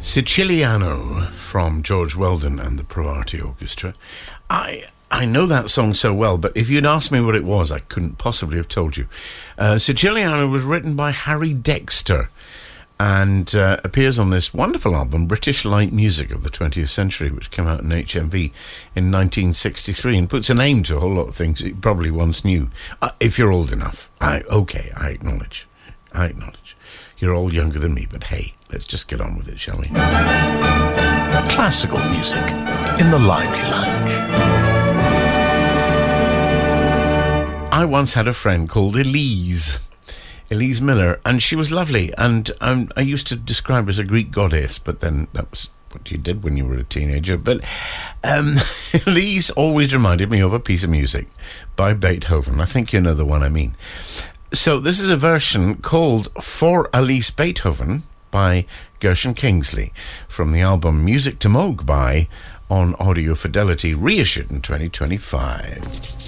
Siciliano from George Weldon and the Provarti Orchestra. I know that song so well, but if you'd asked me what it was, I couldn't possibly have told you. Siciliano was written by Harry Dexter and appears on this wonderful album, British Light Music of the 20th Century, which came out in HMV in 1963 and puts a name to a whole lot of things you probably once knew. If you're old enough. I acknowledge. You're all younger than me, but hey, let's just get on with it, shall we? Classical music in the Lively Lounge. I once had a friend called Elise Miller, and she was lovely, and I used to describe her as a Greek goddess, but then that was what you did when you were a teenager. But Elise always reminded me of a piece of music by Beethoven. I think you know the one I mean. So this is a version called For Elise Beethoven by Gershon Kingsley from the album Music to Moog by on Audio Fidelity, reissued in 2025.